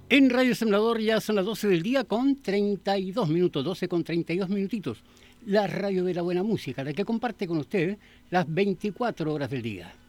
En Radio Sembrador ya son las 12 del día con 32 minutos, 12 con 32 minutitos. La radio de la buena música, la que comparte con ustedes las 24 horas del día.